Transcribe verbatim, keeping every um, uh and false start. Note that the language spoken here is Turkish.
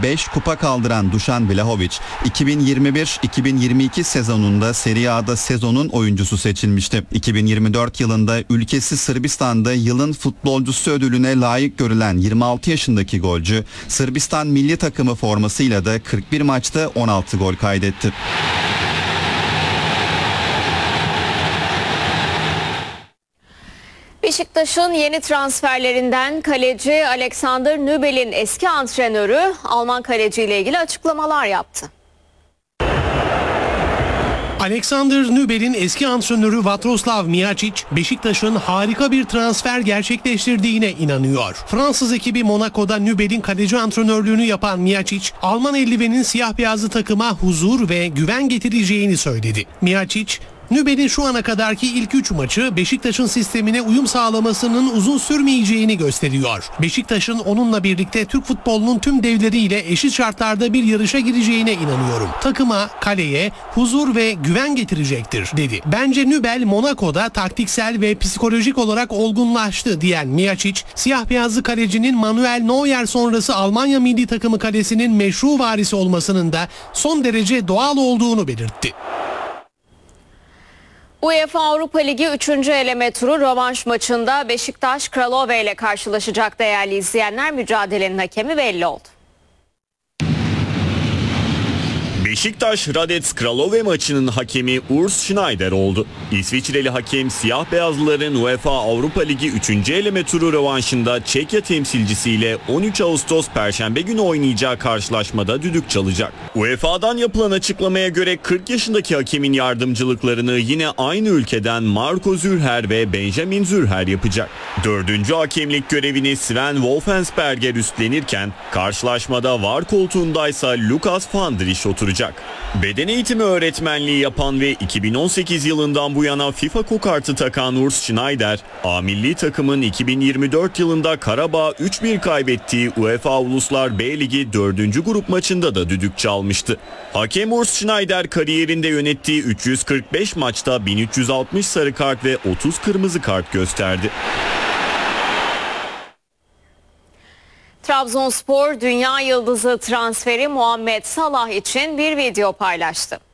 beş kupa kaldıran Dušan Vlahović, iki bin yirmi bir iki bin yirmi iki sezonunda Serie A'da sezonun oyuncusu seçilmişti. iki bin yirmi dört yılında ülkesi Sırbistan'da yılın futbolcusu ödülüne layık görülen yirmi altı yaşındaki golcü, Sırbistan milli takımı formasıyla da kırk bir maçta on altı gol kaydetti. Beşiktaş'ın yeni transferlerinden kaleci Alexander Nübel'in eski antrenörü Alman kaleciyle ilgili açıklamalar yaptı. Alexander Nübel'in eski antrenörü Vatroslav Mijacic, Beşiktaş'ın harika bir transfer gerçekleştirdiğine inanıyor. Fransız ekibi Monaco'da Nübel'in kaleci antrenörlüğünü yapan Mijacic, Alman eldivenin siyah beyazlı takıma huzur ve güven getireceğini söyledi. Mijacic, Nübel'in şu ana kadarki ilk üç maçı Beşiktaş'ın sistemine uyum sağlamasının uzun sürmeyeceğini gösteriyor. Beşiktaş'ın onunla birlikte Türk futbolunun tüm devleriyle eşit şartlarda bir yarışa gireceğine inanıyorum. Takıma, kaleye huzur ve güven getirecektir, dedi. Bence Nübel Monaco'da taktiksel ve psikolojik olarak olgunlaştı diyen Mijacic, siyah beyazlı kalecinin Manuel Neuer sonrası Almanya milli takımı kalesinin meşru varisi olmasının da son derece doğal olduğunu belirtti. UEFA Avrupa Ligi üçüncü eleme turu rövanş maçında Beşiktaş Kralove ile karşılaşacak değerli izleyenler. Mücadelenin hakemi belli oldu. Beşiktaş Radec Kralove maçının hakemi Urs Schneider oldu. İsviçreli hakem siyah beyazlıların UEFA Avrupa Ligi üçüncü eleme turu rövanşında Çekya temsilcisiyle on üç Ağustos Perşembe günü oynayacağı karşılaşmada düdük çalacak. U E F A'dan yapılan açıklamaya göre kırk yaşındaki hakemin yardımcılıklarını yine aynı ülkeden Marco Zürher ve Benjamin Zürher yapacak. Dördüncü hakemlik görevini Sven Wolfensberger üstlenirken karşılaşmada V A R koltuğundaysa Lukas van der Isch oturacak. Beden eğitimi öğretmenliği yapan ve iki bin on sekiz yılından bu yana FIFA kokartı takan Urs Schneider, A milli takımın iki bin yirmi dört yılında Karabağ üç bir kaybettiği UEFA Uluslar B Ligi dördüncü grup maçında da düdük çalmıştı. Hakem Urs Schneider kariyerinde yönettiği üç yüz kırk beş maçta bin üç yüz altmış sarı kart ve otuz kırmızı kart gösterdi. Trabzonspor dünya yıldızı transferi Muhammed Salah için bir video paylaştı.